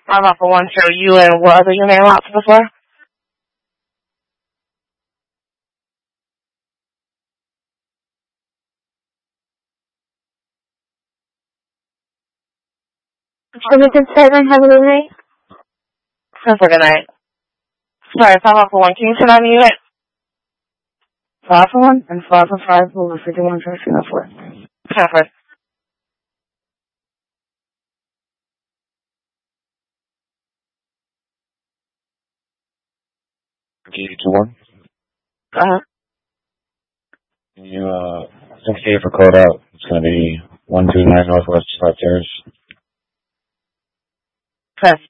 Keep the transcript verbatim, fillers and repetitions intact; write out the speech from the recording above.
I'm off for one show. You and what other unit lots before? Wilmington seven, have a good night. Have a good night. Sorry, five off for one. Can you sit on the unit? Five for one and five for five over fifty-one thirteen oh four. Perfect. G two one. Uh-huh. Can you, uh, sixty-eight for code out. It's going to be one two nine Northwest Five Terrace. Press.